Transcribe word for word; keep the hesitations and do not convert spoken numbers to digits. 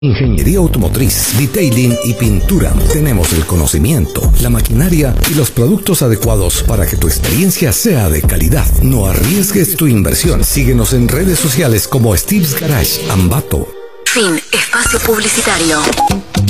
Ingeniería automotriz, detailing y pintura. Tenemos el conocimiento, la maquinaria y los productos adecuados para que tu experiencia sea de calidad. No arriesgues tu inversión. Síguenos en redes sociales como Steve's Garage, Ambato. Fin. Espacio publicitario.